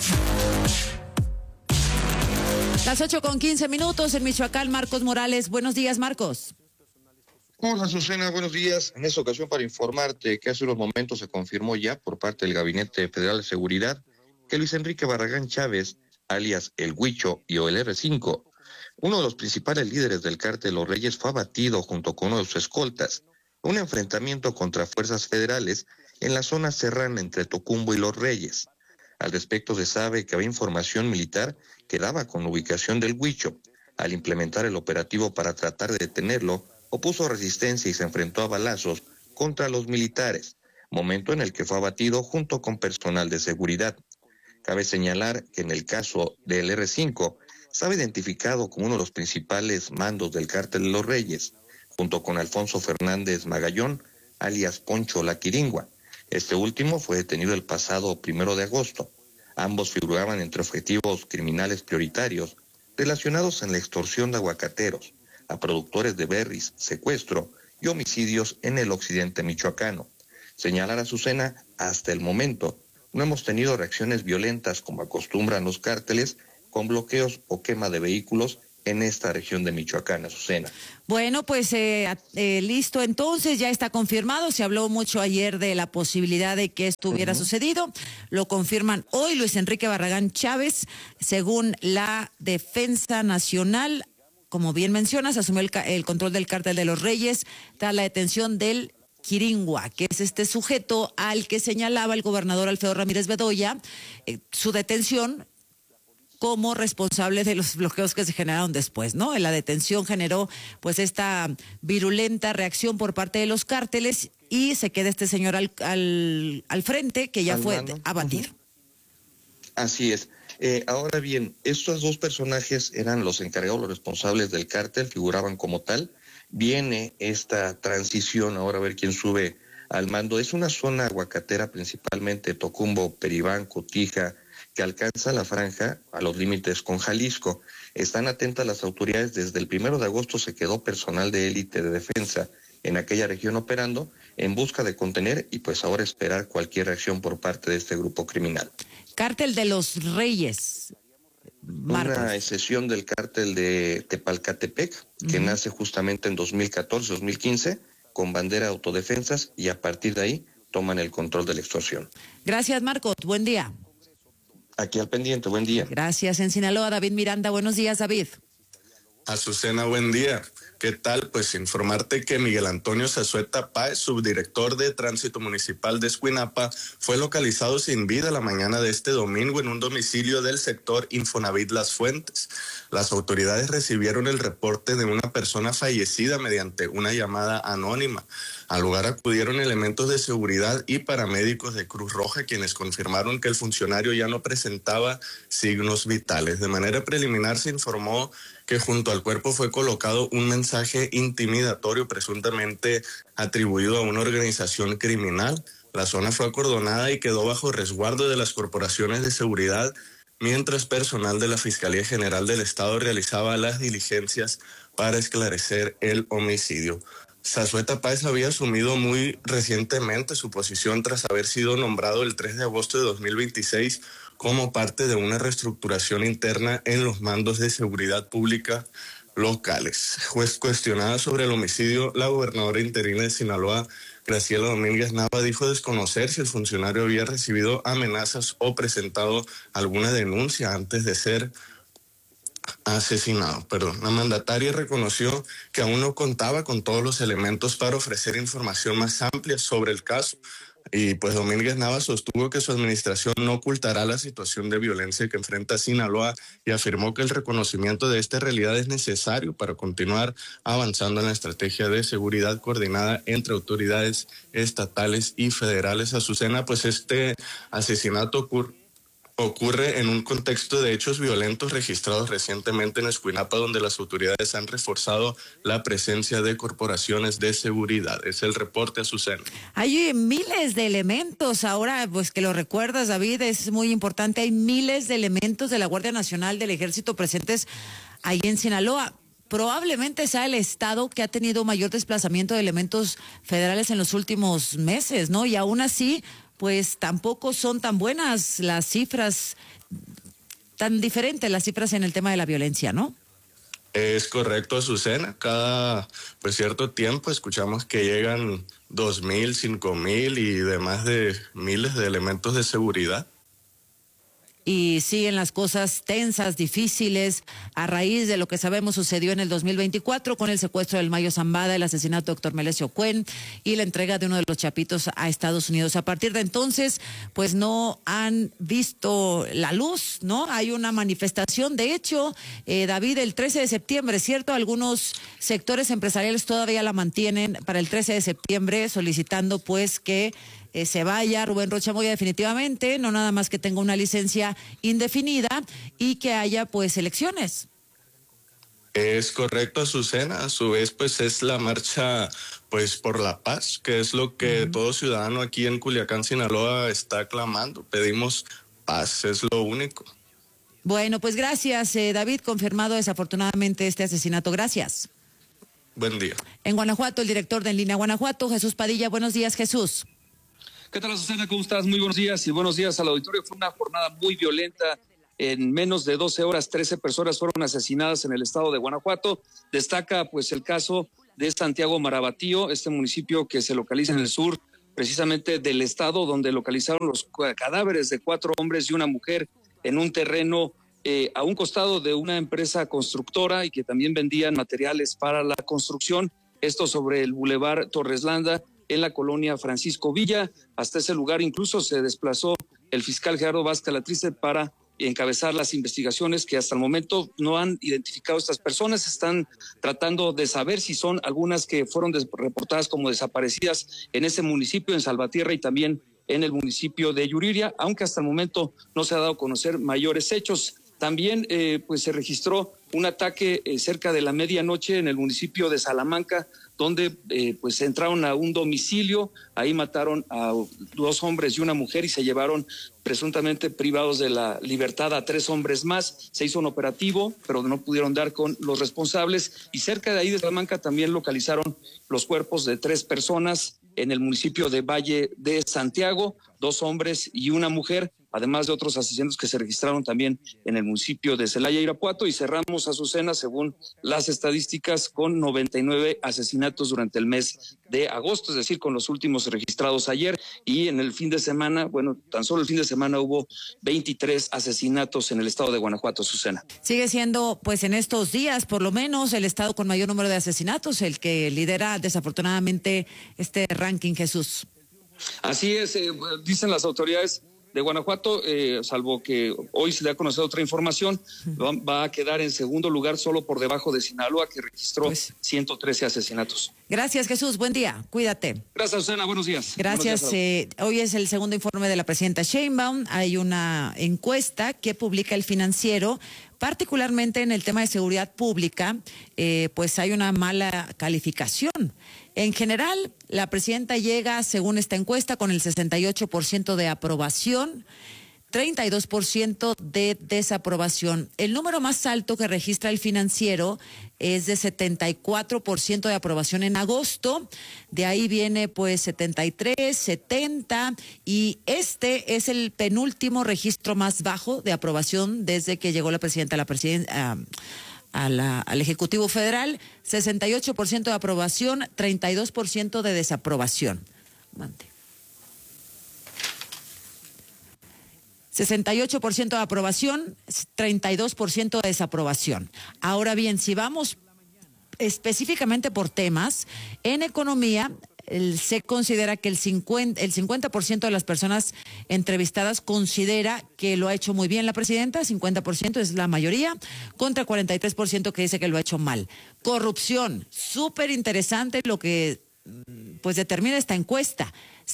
Las 8:15 en Michoacán, Marcos Morales. Buenos días, Marcos. Hola, Azucena, buenos días. En esta ocasión para informarte que hace unos momentos se confirmó ya por parte del Gabinete Federal de Seguridad que Luis Enrique Barragán Chávez, alias El Huicho y o el R5, uno de los principales líderes del cártel Los Reyes, fue abatido junto con uno de sus escoltas. Un enfrentamiento contra fuerzas federales en la zona serrana entre Tocumbo y Los Reyes. Al respecto se sabe que había información militar que daba con la ubicación del Huicho. Al implementar el operativo para tratar de detenerlo, opuso resistencia y se enfrentó a balazos contra los militares, momento en el que fue abatido junto con personal de seguridad. Cabe señalar que en el caso del R5, estaba identificado como uno de los principales mandos del cártel de Los Reyes, junto con Alfonso Fernández Magallón, alias Poncho La Quiringua. Este último fue detenido el pasado 1 de agosto. Ambos figuraban entre objetivos criminales prioritarios relacionados en la extorsión de aguacateros, a productores de berries, secuestro y homicidios en el occidente michoacano. Señalar a Azucena, hasta el momento, no hemos tenido reacciones violentas como acostumbran los cárteles, con bloqueos o quema de vehículos en esta región de Michoacán, Azucena. Bueno, pues listo, entonces ya está confirmado. Se habló mucho ayer de la posibilidad de que esto hubiera sucedido. Lo confirman hoy Luis Enrique Barragán Chávez, según la Defensa Nacional. Como bien mencionas, asumió el control del Cártel de los Reyes tras la detención del Quiringua, que es este sujeto al que señalaba el gobernador Alfredo Ramírez Bedoya, su detención como responsable de los bloqueos que se generaron después, ¿no? La detención generó pues esta virulenta reacción por parte de los cárteles y se queda este señor al frente, que ya fue abatido. Así es. Ahora bien, estos dos personajes eran los encargados, los responsables del cártel, figuraban como tal. Viene esta transición, ahora a ver quién sube al mando. Es una zona aguacatera, principalmente Tocumbo, Peribanco, Tija, que alcanza la franja a los límites con Jalisco. Están atentas las autoridades. Desde el 1 de agosto se quedó personal de élite de defensa en aquella región operando en busca de contener y pues ahora esperar cualquier reacción por parte de este grupo criminal. Cártel de los Reyes. Marcos. Una excepción del cártel de Tepalcatepec, que nace justamente en 2014-2015 con bandera de autodefensas y a partir de ahí toman el control de la extorsión. Gracias, Marcos. Buen día. Aquí al pendiente, buen día. Gracias. En Sinaloa, David Miranda. Buenos días, David. Azucena, buen día. ¿Qué tal? Pues informarte que Miguel Antonio Zazueta Páez, subdirector de Tránsito Municipal de Escuinapa, fue localizado sin vida la mañana de este domingo en un domicilio del sector Infonavit Las Fuentes. Las autoridades recibieron el reporte de una persona fallecida mediante una llamada anónima. Al lugar acudieron elementos de seguridad y paramédicos de Cruz Roja, quienes confirmaron que el funcionario ya no presentaba signos vitales. De manera preliminar se informó que junto al cuerpo fue colocado un mensaje intimidatorio presuntamente atribuido a una organización criminal. La zona fue acordonada y quedó bajo resguardo de las corporaciones de seguridad, mientras personal de la Fiscalía General del Estado realizaba las diligencias para esclarecer el homicidio. Zazueta Páez había asumido muy recientemente su posición tras haber sido nombrado el 3 de agosto de 2026 como parte de una reestructuración interna en los mandos de seguridad pública locales. Cuestionada sobre el homicidio, la gobernadora interina de Sinaloa, Graciela Domínguez Nava, dijo desconocer si el funcionario había recibido amenazas o presentado alguna denuncia antes de ser asesinado. La mandataria reconoció que aún no contaba con todos los elementos para ofrecer información más amplia sobre el caso. Y pues Domínguez Nava sostuvo que su administración no ocultará la situación de violencia que enfrenta Sinaloa y afirmó que el reconocimiento de esta realidad es necesario para continuar avanzando en la estrategia de seguridad coordinada entre autoridades estatales y federales. Azucena, pues este asesinato ocurre en un contexto de hechos violentos registrados recientemente en Escuinapa, donde las autoridades han reforzado la presencia de corporaciones de seguridad. Es el reporte, Azucena. Hay miles de elementos, ahora pues que lo recuerdas, David, es muy importante, hay miles de elementos de la Guardia Nacional, del Ejército presentes ahí en Sinaloa. Probablemente sea el estado que ha tenido mayor desplazamiento de elementos federales en los últimos meses, ¿no? Y aún así, pues tampoco son tan buenas las cifras, tan diferentes las cifras en el tema de la violencia, ¿no? Es correcto, Azucena. Cada cierto tiempo escuchamos que llegan 2,000, 5,000 y demás de miles de elementos de seguridad. Y siguen las cosas tensas, difíciles, a raíz de lo que sabemos sucedió en el 2024 con el secuestro del Mayo Zambada, el asesinato de Doctor Melesio Cuen y la entrega de uno de los chapitos a Estados Unidos. A partir de entonces, pues no han visto la luz, ¿no? Hay una manifestación, de hecho, David, el 13 de septiembre, ¿cierto? Algunos sectores empresariales todavía la mantienen para el 13 de septiembre, solicitando pues que se vaya Rubén Rocha Moya definitivamente, no nada más que tenga una licencia indefinida y que haya pues elecciones. Es correcto, Azucena. A su vez pues es la marcha pues por la paz, que es lo que todo ciudadano aquí en Culiacán, Sinaloa está clamando. Pedimos paz es lo único. Bueno, pues gracias, David. Confirmado desafortunadamente este asesinato. Gracias. Buen día. En Guanajuato, el director de En Línea Guanajuato, Jesús Padilla. Buenos días, Jesús. ¿Qué tal, Susana? ¿Cómo estás? Muy buenos días y buenos días al auditorio. Fue una jornada muy violenta. En menos de 12 horas, 13 personas fueron asesinadas en el estado de Guanajuato. Destaca pues el caso de Santiago Marabatío, este municipio que se localiza en el sur precisamente del estado, donde localizaron los cadáveres de 4 hombres y una mujer en un terreno a un costado de una empresa constructora y que también vendían materiales para la construcción. Esto sobre el Boulevard Torreslanda, en la colonia Francisco Villa. Hasta ese lugar incluso se desplazó el fiscal Gerardo Vázquez Latrice para encabezar las investigaciones que hasta el momento no han identificado a estas personas. Están tratando de saber si son algunas que fueron reportadas como desaparecidas en ese municipio, en Salvatierra, y también en el municipio de Yuriria, aunque hasta el momento no se ha dado a conocer mayores hechos. También pues se registró un ataque cerca de la medianoche en el municipio de Salamanca, donde pues entraron a un domicilio, ahí mataron a 2 hombres y una mujer y se llevaron presuntamente privados de la libertad a 3 hombres más. Se hizo un operativo, pero no pudieron dar con los responsables, y cerca de ahí de Salamanca también localizaron los cuerpos de 3 personas en el municipio de Valle de Santiago, 2 hombres y una mujer, además de otros asesinatos que se registraron también en el municipio de Celaya, Irapuato, y cerramos, Azucena, según las estadísticas, con 99 asesinatos durante el mes de agosto, es decir, con los últimos registrados ayer, y en el fin de semana, bueno, tan solo el fin de semana hubo 23 asesinatos en el estado de Guanajuato, Azucena. Sigue siendo, pues en estos días, por lo menos, el estado con mayor número de asesinatos, el que lidera desafortunadamente este ranking, Jesús. Así es, dicen las autoridades de Guanajuato, salvo que hoy se le ha conocido otra información, va a quedar en segundo lugar solo por debajo de Sinaloa, que registró 113 asesinatos. Gracias, Jesús. Buen día. Cuídate. Gracias, Susana. Buenos días. Gracias. Buenos días, hoy es el segundo informe de la presidenta Sheinbaum. Hay una encuesta que publica El Financiero, particularmente en el tema de seguridad pública, pues hay una mala calificación. En general, la presidenta llega, según esta encuesta, con el 68% de aprobación, 32% de desaprobación. El número más alto que registra El Financiero es de 74% de aprobación en agosto. De ahí viene pues 73, 70, y este es el penúltimo registro más bajo de aprobación desde que llegó la presidenta al Ejecutivo Federal. 68% de aprobación, 32% de desaprobación. 68% de aprobación, 32% de desaprobación. Ahora bien, si vamos específicamente por temas, en economía se considera que el 50% de las personas entrevistadas considera que lo ha hecho muy bien la presidenta, 50% es la mayoría, contra 43% que dice que lo ha hecho mal. Corrupción, súper interesante lo que pues determina esta encuesta.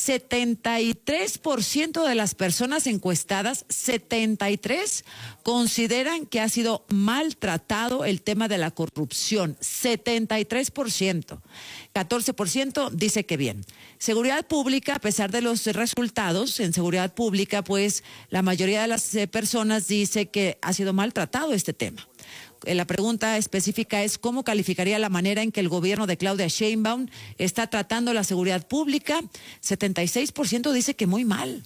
73% de las personas encuestadas, 73, consideran que ha sido maltratado el tema de la corrupción. 73%. 14% dice que bien. Seguridad pública, a pesar de los resultados, en seguridad pública, pues la mayoría de las personas dice que ha sido maltratado este tema. La pregunta específica es ¿cómo calificaría la manera en que el gobierno de Claudia Sheinbaum está tratando la seguridad pública? 76% dice que muy mal.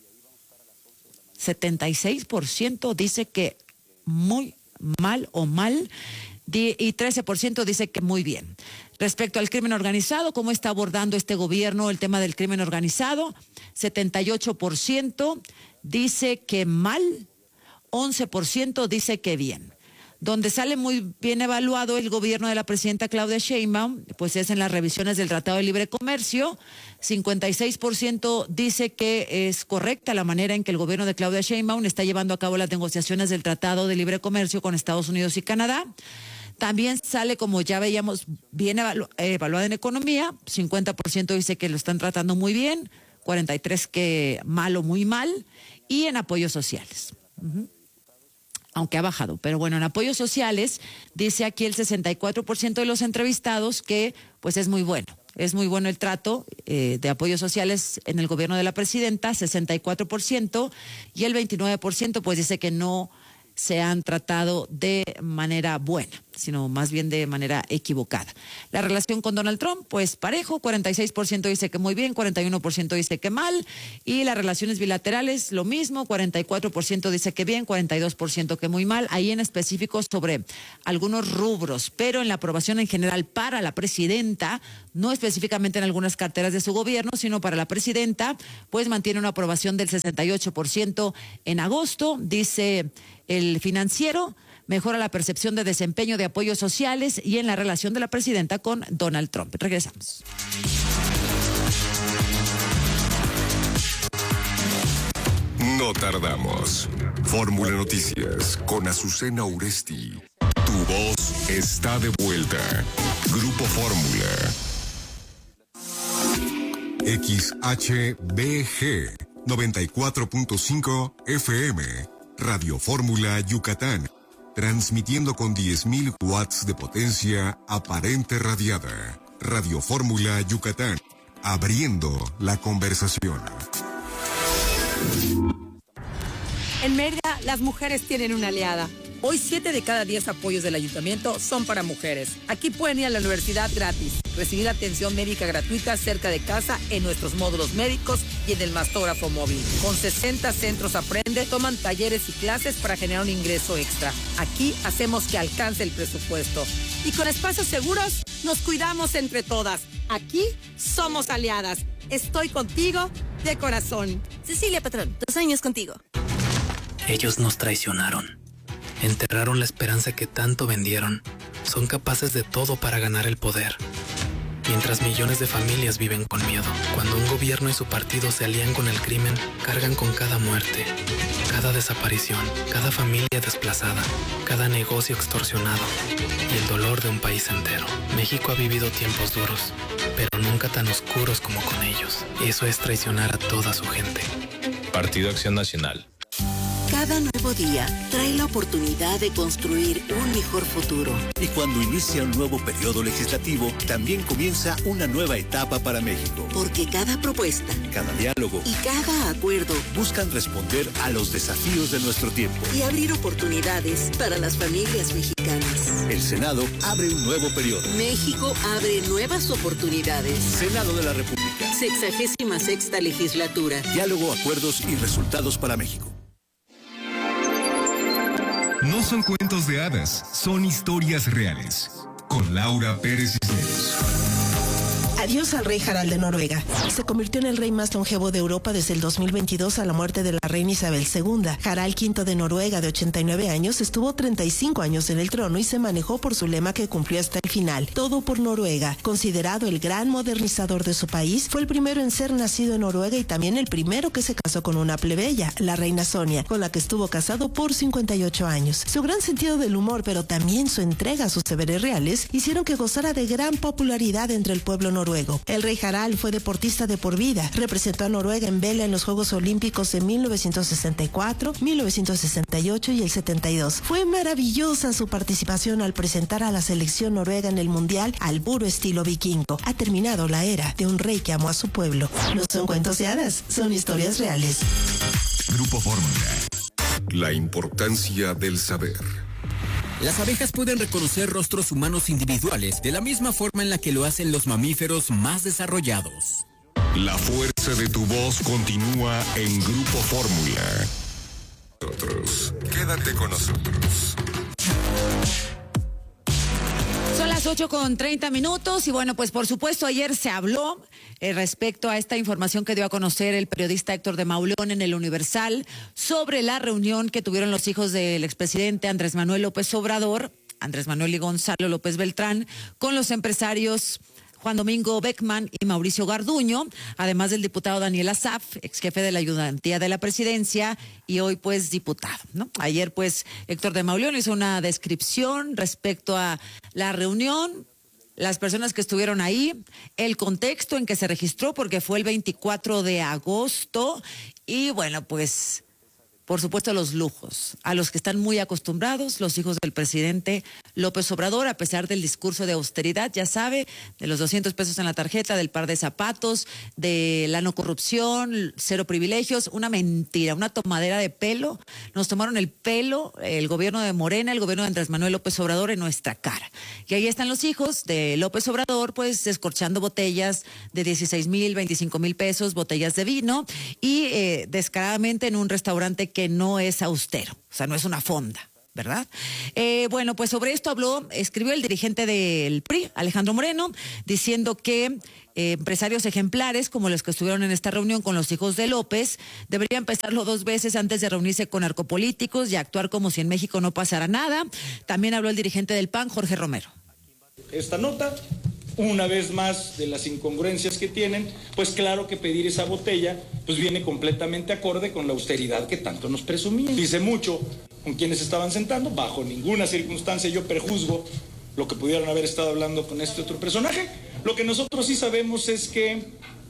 76% dice que muy mal o mal, y 13% dice que muy bien. Respecto al crimen organizado, ¿cómo está abordando este gobierno el tema del crimen organizado? 78% dice que mal, 11% dice que bien. Donde sale muy bien evaluado el gobierno de la presidenta Claudia Sheinbaum, pues es en las revisiones del Tratado de Libre Comercio. 56% dice que es correcta la manera en que el gobierno de Claudia Sheinbaum está llevando a cabo las negociaciones del Tratado de Libre Comercio con Estados Unidos y Canadá. También sale, como ya veíamos, bien evaluada en economía. 50% dice que lo están tratando muy bien, 43% que mal o muy mal, y en apoyos sociales. Aunque ha bajado, pero bueno, en apoyos sociales dice aquí el 64% de los entrevistados que pues es muy bueno. es muy bueno el trato de apoyos sociales en el gobierno de la presidenta, 64%, y el 29% pues dice que no se han tratado de manera buena, sino más bien de manera equivocada. La relación con Donald Trump, pues parejo, 46% dice que muy bien, 41% dice que mal, y las relaciones bilaterales, lo mismo, 44% dice que bien, 42% que muy mal, ahí en específico sobre algunos rubros, pero en la aprobación en general para la presidenta, no específicamente en algunas carteras de su gobierno, sino para la presidenta, pues mantiene una aprobación del 68% en agosto, dice el Financiero. Mejora la percepción de desempeño de apoyos sociales y en la relación de la presidenta con Donald Trump. Regresamos. No tardamos. Fórmula Noticias con Azucena Uresti. Tu voz está de vuelta. Grupo Fórmula. XHBG 94.5 FM. Radio Fórmula Yucatán. Transmitiendo con 10.000 watts de potencia aparente radiada. Radio Fórmula Yucatán. Abriendo la conversación. En Mérida, las mujeres tienen una aliada. Hoy 7 de cada 10 apoyos del ayuntamiento son para mujeres. Aquí pueden ir a la universidad gratis, recibir atención médica gratuita cerca de casa en nuestros módulos médicos y en el mastógrafo móvil. Con 60 centros Aprende, toman talleres y clases para generar un ingreso extra. Aquí hacemos que alcance el presupuesto. Y con espacios seguros, nos cuidamos entre todas. Aquí somos aliadas. Estoy contigo de corazón. Cecilia Patrón, 2 años contigo. Ellos nos traicionaron. Enterraron la esperanza que tanto vendieron. Son capaces de todo para ganar el poder. Mientras millones de familias viven con miedo. Cuando un gobierno y su partido se alían con el crimen, cargan con cada muerte, cada desaparición, cada familia desplazada, cada negocio extorsionado y el dolor de un país entero. México ha vivido tiempos duros, pero nunca tan oscuros como con ellos. Eso es traicionar a toda su gente. Partido Acción Nacional. Cada nuevo día trae la oportunidad de construir un mejor futuro. Y cuando inicia un nuevo periodo legislativo, también comienza una nueva etapa para México. Porque cada propuesta, cada diálogo y cada acuerdo buscan responder a los desafíos de nuestro tiempo. Y abrir oportunidades para las familias mexicanas. El Senado abre un nuevo periodo. México abre nuevas oportunidades. Senado de la República. 66ª legislatura. Diálogo, acuerdos y resultados para México. No son cuentos de hadas, son historias reales. Con Laura Pérez Cisneros. Adiós al rey Harald de Noruega. Se convirtió en el rey más longevo de Europa desde el 2022 a la muerte de la reina Isabel II. Harald V de Noruega, de 89 años, estuvo 35 años en el trono y se manejó por su lema que cumplió hasta el final. Todo por Noruega. Considerado el gran modernizador de su país, fue el primero en ser nacido en Noruega y también el primero que se casó con una plebeya, la reina Sonia, con la que estuvo casado por 58 años. Su gran sentido del humor, pero también su entrega a sus deberes reales, hicieron que gozara de gran popularidad entre el pueblo noruego. El rey Harald fue deportista de por vida. Representó a Noruega en vela en los Juegos Olímpicos de 1964, 1968 y el 72. Fue maravillosa su participación al presentar a la selección noruega en el Mundial al puro estilo vikingo. Ha terminado la era de un rey que amó a su pueblo. No son cuentos de hadas, son historias reales. Grupo Fórmula. La importancia del saber. Las abejas pueden reconocer rostros humanos individuales de la misma forma en la que lo hacen los mamíferos más desarrollados. La fuerza de tu voz continúa en Grupo Fórmula. Quédate con nosotros. Son las 8:30 y bueno, pues por supuesto ayer se habló respecto a esta información que dio a conocer el periodista Héctor de Mauleón en el Universal sobre la reunión que tuvieron los hijos del expresidente Andrés Manuel López Obrador, Andrés Manuel y Gonzalo López Beltrán, con los empresarios Juan Domingo Beckman y Mauricio Garduño, además del diputado Daniel Asaf, ex jefe de la ayudantía de la presidencia y hoy pues diputado, ¿no? Ayer pues Héctor de Mauleón hizo una descripción respecto a la reunión, las personas que estuvieron ahí, el contexto en que se registró porque fue el 24 de agosto y bueno pues por supuesto, los lujos, a los que están muy acostumbrados los hijos del presidente López Obrador, a pesar del discurso de austeridad, ya sabe, de los 200 pesos en la tarjeta, del par de zapatos, de la no corrupción, cero privilegios, una mentira, una tomadera de pelo. Nos tomaron el pelo el gobierno de Morena, el gobierno de Andrés Manuel López Obrador en nuestra cara. Y ahí están los hijos de López Obrador, pues descorchando botellas de 16,000, 25,000 pesos, botellas de vino, y descaradamente en un restaurante que no es austero, o sea, no es una fonda, ¿verdad? Bueno, pues sobre esto escribió el dirigente del PRI, Alejandro Moreno, diciendo que empresarios ejemplares, como los que estuvieron en esta reunión con los hijos de López, deberían pensarlo 2 veces antes de reunirse con narcopolíticos y actuar como si en México no pasara nada. También habló el dirigente del PAN, Jorge Romero. Esta nota, una vez más, de las incongruencias que tienen, pues claro que pedir esa botella pues viene completamente acorde con la austeridad que tanto nos presumían. Dice mucho con quienes estaban sentando, bajo ninguna circunstancia yo prejuzgo lo que pudieron haber estado hablando con este otro personaje. Lo que nosotros sí sabemos es que,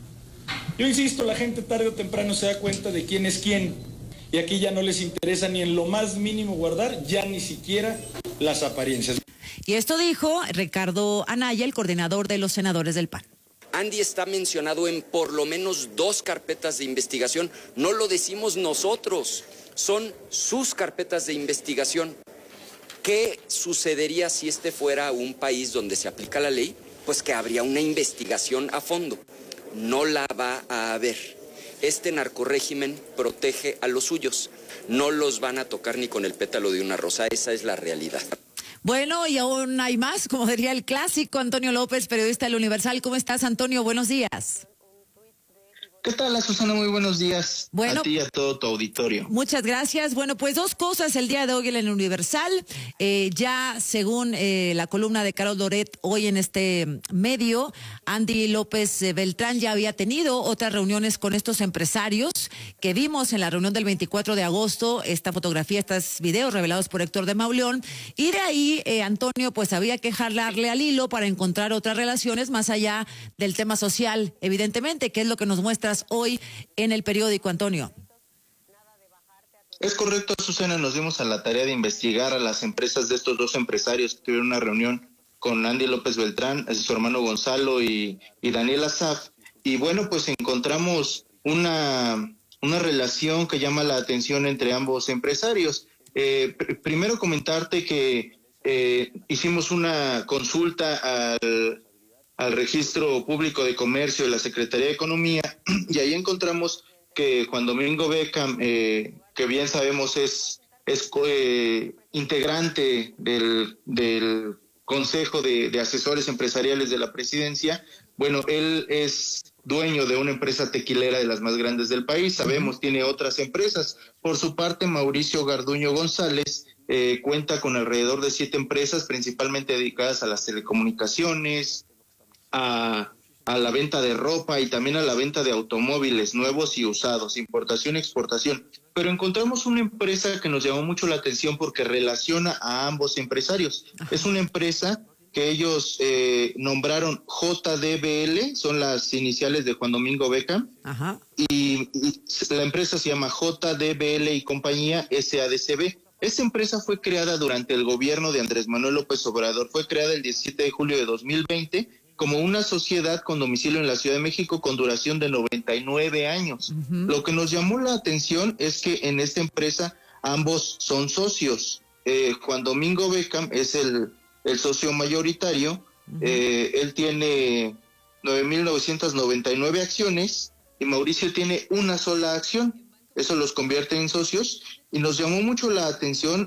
yo insisto, la gente tarde o temprano se da cuenta de quién es quién, y aquí ya no les interesa ni en lo más mínimo guardar, ya ni siquiera las apariencias. Y esto dijo Ricardo Anaya, el coordinador de los senadores del PAN. Andy está mencionado en por lo menos 2 carpetas de investigación. No lo decimos nosotros, son sus carpetas de investigación. ¿Qué sucedería si este fuera un país donde se aplica la ley? Pues que habría una investigación a fondo. No la va a haber. Este narcorrégimen protege a los suyos. No los van a tocar ni con el pétalo de una rosa. Esa es la realidad. Bueno, y aún hay más, como diría el clásico. Antonio López, periodista del Universal. ¿Cómo estás, Antonio? Buenos días. ¿Qué tal, Susana? Muy buenos días. Bueno, a ti y a todo tu auditorio. Muchas gracias. Bueno, pues 2 cosas el día de hoy en el Universal. Ya según la columna de Carol Loret hoy en este medio, Andy López Beltrán ya había tenido otras reuniones con estos empresarios que vimos en la reunión del 24 de agosto, esta fotografía, estos videos revelados por Héctor de Mauleón, y de ahí, Antonio, pues había que jalarle al hilo para encontrar otras relaciones más allá del tema social, evidentemente, que es lo que nos muestras hoy en el periódico, Antonio. Es correcto, Susana, nos dimos a la tarea de investigar a las empresas de estos 2 empresarios que tuvieron una reunión con Andy López Beltrán, su hermano Gonzalo y Daniel Asaf, y bueno, pues encontramos una relación que llama la atención entre ambos empresarios. Primero comentarte que hicimos una consulta al Registro Público de Comercio de la Secretaría de Economía, y ahí encontramos que Juan Domingo Beckham, que bien sabemos es integrante del Consejo de Asesores Empresariales de la Presidencia. Bueno, él es dueño de una empresa tequilera de las más grandes del país, sabemos, tiene otras empresas. Por su parte, Mauricio Garduño González cuenta con alrededor de 7 empresas, principalmente dedicadas a las telecomunicaciones, a la venta de ropa y también a la venta de automóviles nuevos y usados, importación y exportación. Pero encontramos una empresa que nos llamó mucho la atención porque relaciona a ambos empresarios. Es una empresa que ellos nombraron JDBL, son las iniciales de Juan Domingo Beckham. Ajá. Y la empresa se llama JDBL y Compañía SADCB. Esta empresa fue creada durante el gobierno de Andrés Manuel López Obrador, fue creada el 17 de julio de 2020 como una sociedad con domicilio en la Ciudad de México con duración de 99 años. Lo que nos llamó la atención es que en esta empresa ambos son socios. Juan Domingo Beckham es el socio mayoritario, él tiene 9,999 acciones y Mauricio tiene una sola acción. Eso los convierte en socios y nos llamó mucho la atención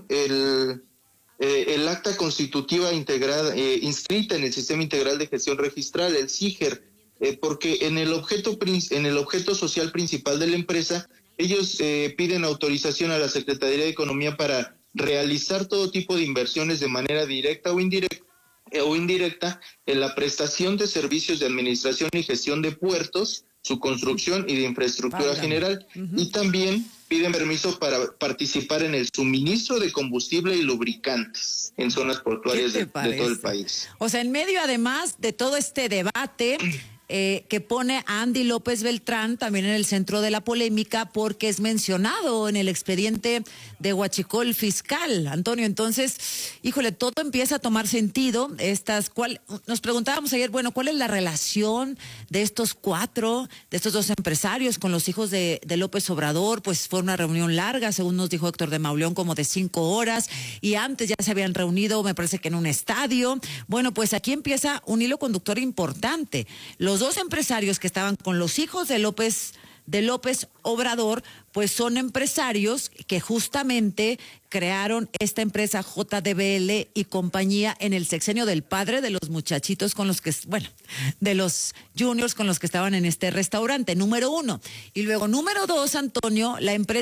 el acta constitutiva integrada, inscrita en el Sistema Integral de Gestión Registral, el SIGER, porque en el objeto social principal de la empresa, ellos piden autorización a la Secretaría de Economía para realizar todo tipo de inversiones de manera directa o indirecta en la prestación de servicios de administración y gestión de puertos, su construcción y de infraestructura general, y también piden permiso para participar en el suministro de combustible y lubricantes en zonas portuarias de todo el país. O sea, en medio además de todo este debate, que pone a Andy López Beltrán también en el centro de la polémica porque es mencionado en el expediente de Huachicol fiscal, Antonio. Entonces, híjole, todo empieza a tomar sentido. Nos preguntábamos ayer, bueno, ¿cuál es la relación de estos dos empresarios con los hijos de López Obrador? Pues fue una reunión larga, según nos dijo Héctor de Mauleón, como de 5 horas, y antes ya se habían reunido, me parece que en un estadio. Bueno, pues aquí empieza un hilo conductor importante. Los dos empresarios que estaban con los hijos de López Obrador, pues son empresarios que justamente crearon esta empresa JDBL y compañía en el sexenio del padre de los muchachitos de los juniors con los que estaban en este restaurante, número 1. Y luego, número 2, Antonio, la empresa